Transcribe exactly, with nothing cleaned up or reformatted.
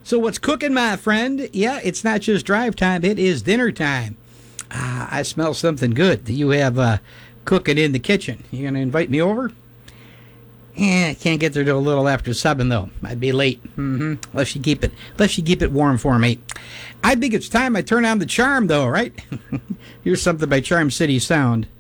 So what's cooking, my friend? Yeah, it's not just drive time, it is dinner time. Ah, I smell something good that you have uh, cooking in the kitchen. You going to invite me over? Yeah, I can't get there till a little after seven, though. I'd be late. Mm-hmm. Unless you keep it, unless you keep it warm for me. I think it's time I turn on the charm, though, right? Here's something by Charm City Sound.